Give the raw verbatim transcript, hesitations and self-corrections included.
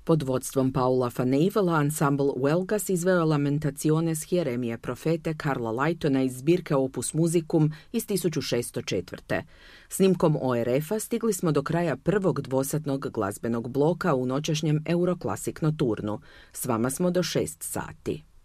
Pod vodstvom Paula Fanevela ansambl Huelgas izveo Lamentaciones Hieremije profete Karla Lightona iz zbirke Opus Musicum iz tisuću šesto četvrte. Snimkom O R F-a stigli smo do kraja prvog dvosatnog glazbenog bloka u noćašnjem Euroclassic Nocturnu. S vama smo do šest sati.